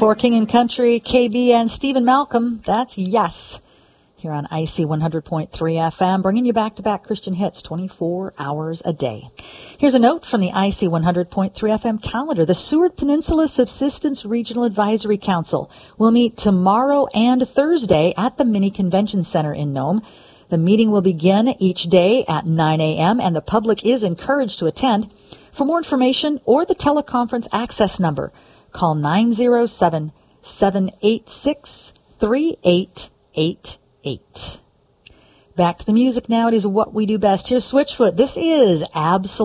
For King and Country, KB and Stephen Malcolm, that's Yes. Here on IC 100.3 FM, bringing you back-to-back Christian hits 24 hours a day. Here's a note from the IC 100.3 FM calendar. The Seward Peninsula Subsistence Regional Advisory Council will meet tomorrow and Thursday at the Mini Convention Center in Nome. The meeting will begin each day at 9 a.m., and the public is encouraged to attend. For more information or the teleconference access number, call 907-786-3888. Back to the music now. It is what we do best. Here's Switchfoot. This is Absolute.